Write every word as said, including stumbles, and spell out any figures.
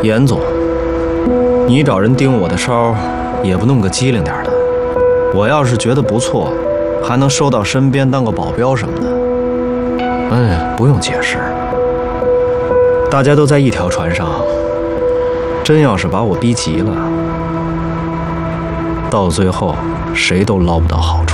严总，你找人盯我的梢，也不弄个机灵点的。我要是觉得不错，还能收到身边当个保镖什么的。嗯，不用解释，大家都在一条船上。真要是把我逼急了，到最后谁都捞不到好处。